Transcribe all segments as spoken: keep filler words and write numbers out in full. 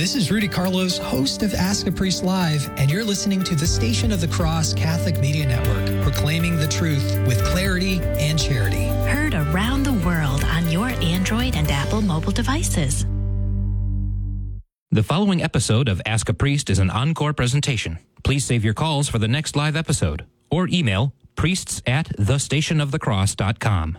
This is Rudy Carlos, host of Ask a Priest Live, and you're listening to the Station of the Cross Catholic Media Network, proclaiming the truth with clarity and charity. Heard around the world on your Android and Apple mobile devices. The following episode of Ask a Priest is an encore presentation. Please save your calls for the next live episode or email priests at the station of the cross dot com.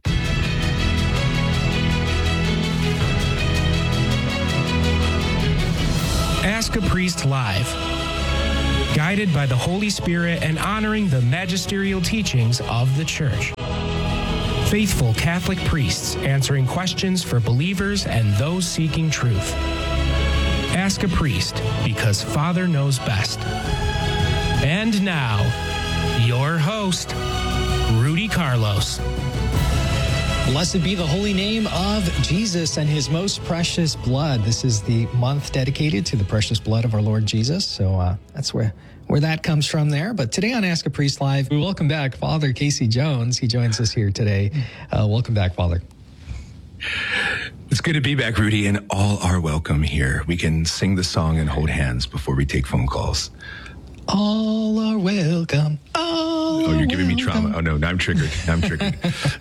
Ask a Priest Live. Guided by the Holy Spirit and honoring the magisterial teachings of the Church. Faithful Catholic priests answering questions for believers and those seeking truth. Ask a Priest, because Father knows best. And now, your host, Rudy Carlos. Blessed be the holy name of Jesus and his most precious blood. This is the month dedicated to the precious blood of our Lord Jesus. So uh, that's where, where that comes from there. But today on Ask a Priest Live, we welcome back Father Casey Jones. He joins us here today. Uh, welcome back, Father. It's good to be back, Rudy, and all are welcome here. We can sing the song and hold hands before we take phone calls. All are welcome. All oh, you're giving welcome. me trauma. Oh no, now I'm triggered. Now I'm triggered.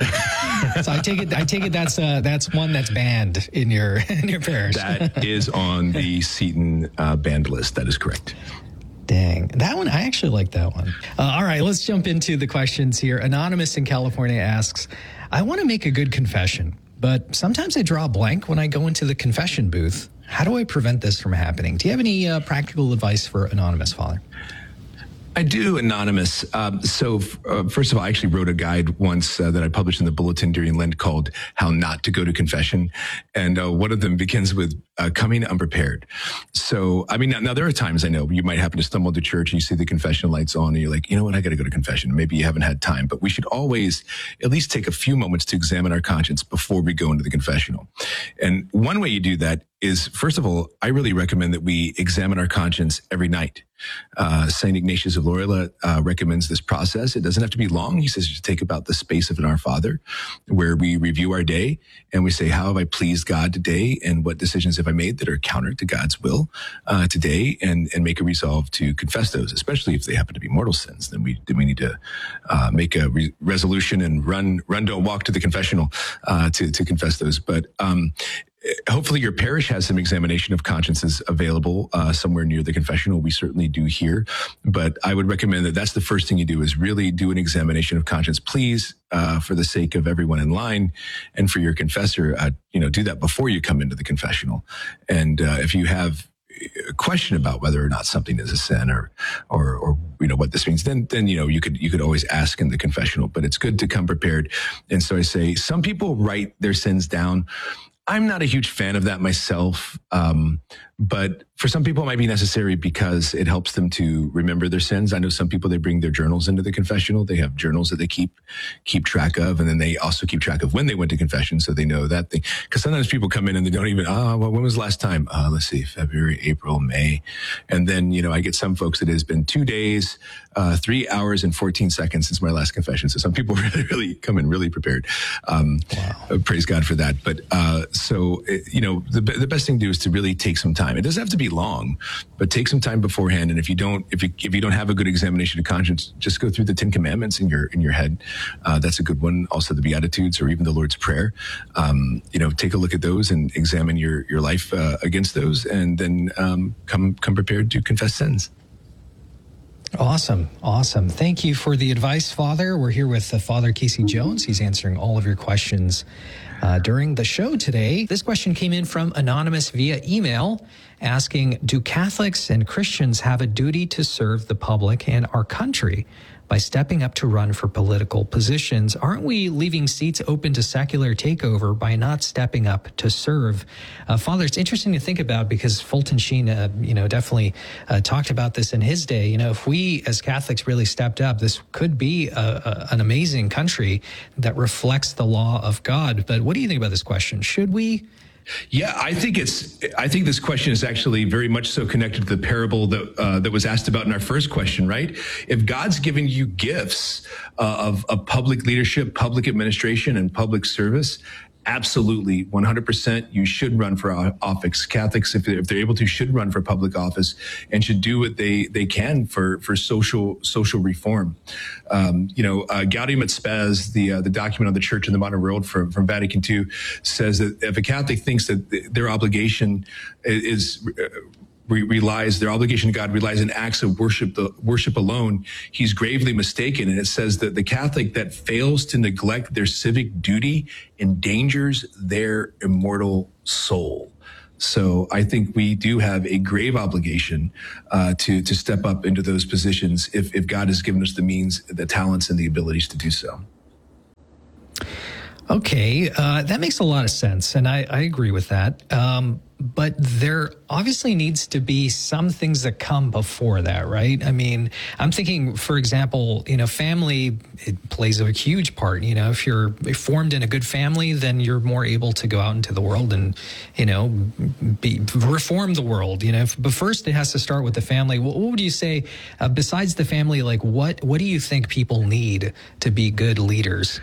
So I take it. I take it that's uh, that's one that's banned in your in your parish. That is on the Seton uh, banned list. That is correct. Dang, that one, I actually like that one. Uh, all right, let's jump into the questions here. Anonymous in California asks, I want to make a good confession, but sometimes I draw a blank when I go into the confession booth. How do I prevent this from happening? Do you have any uh, practical advice for Anonymous, Father? I do, Anonymous. Um, so, uh, first of all, I actually wrote a guide once uh, that I published in the Bulletin during Lent called How Not to Go to Confession. And uh, one of them begins with uh, coming unprepared. So, I mean, now, now there are times I know you might happen to stumble to church and you see the confession lights on and you're like, you know what, I got to go to confession. Maybe you haven't had time, but we should always at least take a few moments to examine our conscience before we go into the confessional. And one way you do that is, first of all, I really recommend that we examine our conscience every night. Uh, Saint Ignatius of Loyola uh, recommends this process. It doesn't have to be long. He says to take about the space of an Our Father, where we review our day and we say, how have I pleased God today? And what decisions have I made that are counter to God's will uh, today? And, and make a resolve to confess those, especially if they happen to be mortal sins. Then we, then we need to uh, make a re- resolution and run, run, don't walk to the confessional uh, to, to confess those. But um, hopefully your parish has some examination of consciences available uh, somewhere near the confessional. We certainly do here, but I would recommend that that's the first thing you do is really do an examination of conscience. Please, uh, for the sake of everyone in line and for your confessor, uh, you know, do that before you come into the confessional. And uh, if you have a question about whether or not something is a sin or, or, or, you know, what this means, then, then, you know, you could, you could always ask in the confessional, but it's good to come prepared. And so I say, some people write their sins down. I'm not a huge fan of that myself, um, but for some people it might be necessary because it helps them to remember their sins. I know some people, they bring their journals into the confessional. They have journals that they keep keep track of, and then they also keep track of when they went to confession, so they know that thing. Because sometimes people come in and they don't even, ah, oh, well, when was the last time? Uh, let's see, February, April, May. And then, you know, I get some folks that it has been two days, uh, three hours and fourteen seconds since my last confession. So some people really, really come in really prepared. Um, wow. Praise God for that. But uh, so, you know, the, the best thing to do is to really take some time. It doesn't have to be long, but take some time beforehand. And if you don't, if you, if you don't have a good examination of conscience, just go through the Ten Commandments in your, in your head. Uh, that's a good one. Also the Beatitudes or even the Lord's Prayer. Um, you know, take a look at those and examine your, your life, uh, against those, and then, um, come, come prepared to confess sins. Awesome. Awesome. Thank you for the advice, Father. We're here with uh, Father Casey Jones. He's answering all of your questions uh, during the show today. This question came in from Anonymous via email asking, do Catholics and Christians have a duty to serve the public and our country by stepping up to run for political positions? Aren't we leaving seats open to secular takeover by not stepping up to serve? Uh, Father, it's interesting to think about because Fulton Sheen, uh, you know, definitely uh, talked about this in his day. You know, if we as Catholics really stepped up, this could be a, a, an amazing country that reflects the law of God. But what do you think about this question? Should we? Yeah, I think it's. I think this question is actually very much so connected to the parable that uh, that was asked about in our first question, right? If God's given you gifts uh, of, of public leadership, public administration, and public service, absolutely, one hundred percent, you should run for office. Catholics, if they're, if they're able to, should run for public office and should do what they, they can for, for social social reform. Um, you know, uh, Gaudium et Spes, the uh, the document on the Church in the Modern World from, from Vatican Two, says that if a Catholic thinks that their obligation is uh, relies, their obligation to God relies in acts of worship, the worship alone, he's gravely mistaken. And it says that the Catholic that fails to neglect their civic duty endangers their immortal soul. So I think we do have a grave obligation uh, to to step up into those positions if, if God has given us the means, the talents, and the abilities to do so. Okay, uh, that makes a lot of sense, and I, I agree with that. Um, but there obviously needs to be some things that come before that, right? I mean, I'm thinking, for example, you know, family, it plays a huge part. You know, if you're formed in a good family, then you're more able to go out into the world and, you know, be, reform the world, you know. But first, it has to start with the family. What, what would you say, uh, besides the family, like what, what do you think people need to be good leaders?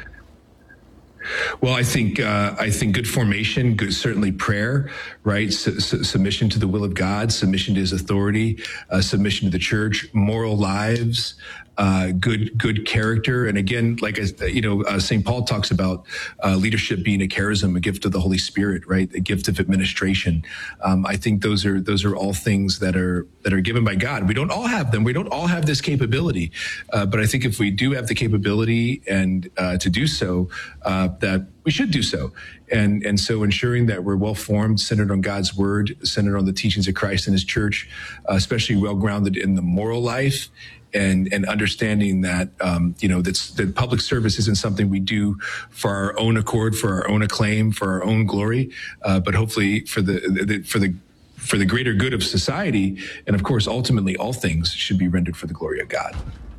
Well, I think uh, I think good formation, good, certainly prayer, right? S- s- submission to the will of God, submission to His authority, uh, submission to the Church, moral lives, uh, good good character, and again, like you know, uh, Saint Paul talks about uh, leadership being a charism, a gift of the Holy Spirit, right? A gift of administration. Um, I think those are those are all things that are that are given by God. We don't all have them. We don't all have this capability, uh, but I think if we do have the capability and uh, to do so. Uh, that we should do so. And and so ensuring that we're well formed, centered on God's word, centered on the teachings of Christ and His church, uh, especially well grounded in the moral life and and understanding that, um, you know, that's, that public service isn't something we do for our own accord, for our own acclaim, for our own glory, uh, but hopefully for the, the for the for the greater good of society. And of course, ultimately, all things should be rendered for the glory of God.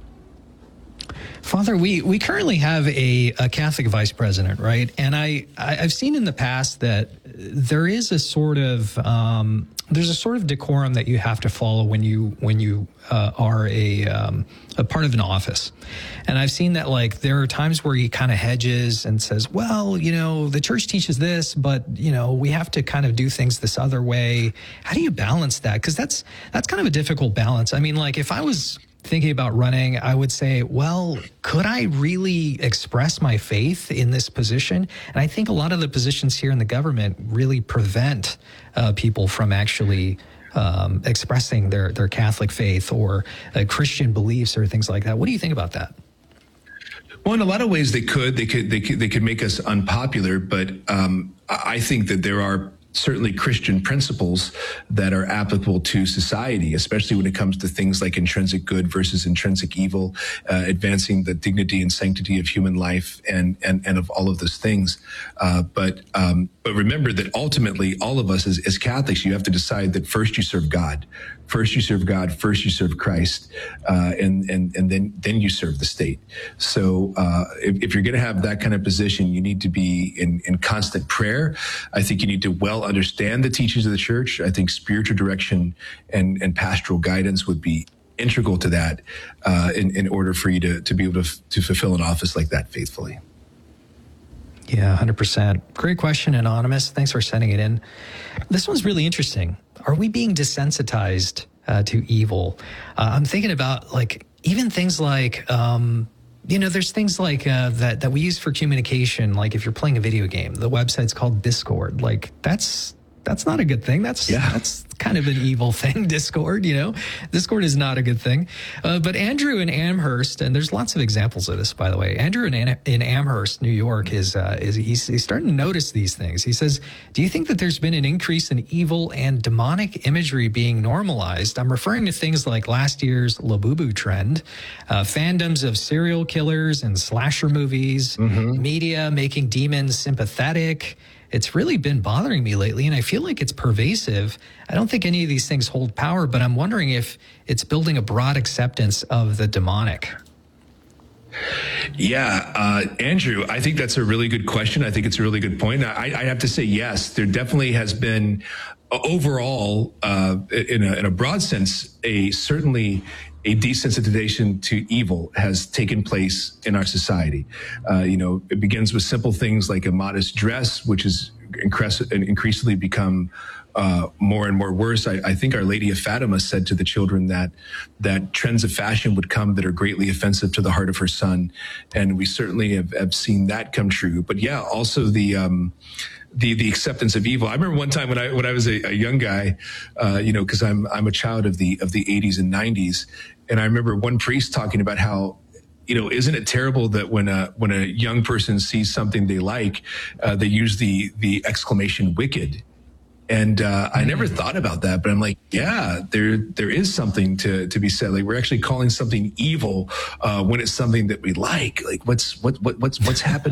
Father, we, we currently have a, a Catholic vice president, right? And I, I, I've seen in the past that there is a sort of, um, there's a sort of decorum that you have to follow when you, when you uh, are a, um, a part of an office. And I've seen that, like, there are times where he kind of hedges and says, well, you know, the church teaches this, but, you know, we have to kind of do things this other way. How do you balance that? Because that's, that's kind of a difficult balance. I mean, like, if I was thinking about running, I would say, well, could I really express my faith in this position? And I think a lot of the positions here in the government really prevent uh, people from actually um, expressing their, their Catholic faith or uh, Christian beliefs or things like that. What do you think about that? Well, in a lot of ways, they could. They could. They could. They could make us unpopular. But um, I think that there are certainly Christian principles that are applicable to society, especially when it comes to things like intrinsic good versus intrinsic evil, uh, advancing the dignity and sanctity of human life and and, and of all of those things. Uh, but um, but remember that ultimately, all of us as, as Catholics, you have to decide that first you serve God. First you serve God, first you serve Christ, uh, and, and, and then, then you serve the state. So, uh, if, if you're going to have that kind of position, you need to be in, in constant prayer. I think you need to well understand the teachings of the church. I think spiritual direction and, and pastoral guidance would be integral to that, uh, in, in order for you to, to be able to, to fulfill an office like that faithfully. Yeah, one hundred percent. Great question, Anonymous. Thanks for sending it in. This one's really interesting. Are we being desensitized uh, to evil? Uh, I'm thinking about, like, even things like, um, you know, there's things like uh, that, that we use for communication. Like if you're playing a video game, the website's called Discord. Like that's that's not a good thing. That's yeah. that's kind of an evil thing, Discord, you know. Discord is not a good thing. Uh, but Andrew in Amherst, and there's lots of examples of this, by the way. Andrew in, in Amherst, New York, is uh, is he's, he's starting to notice these things. He says, do you think that there's been an increase in evil and demonic imagery being normalized? I'm referring to things like last year's Labubu trend, uh, fandoms of serial killers and slasher movies, mm-hmm. media making demons sympathetic. It's really been bothering me lately, and I feel like it's pervasive. I don't think any of these things hold power, but I'm wondering if it's building a broad acceptance of the demonic. Yeah, uh, Andrew, I think that's a really good question. I think it's a really good point. I, I have to say, yes, there definitely has been overall, uh, in, a, in a broad sense, a certainly a desensitization to evil has taken place in our society. Uh, you know, it begins with simple things like a modest dress, which is increas- increasingly become uh, more and more worse. I, I think Our Lady of Fatima said to the children that that trends of fashion would come that are greatly offensive to the heart of her son, and we certainly have, have seen that come true. But yeah, also the um, the the acceptance of evil. I remember one time when I when I was a, a young guy, uh, you know, because I'm I'm a child of the of the eighties and nineties, and I remember one priest talking about how, you know, isn't it terrible that when a when a young person sees something they like, uh, they use the the exclamation "wicked." And uh, I never thought about that, but I'm like, yeah, there there is something to to be said. Like, we're actually calling something evil uh, when it's something that we like. Like, what's what what what's what's happening?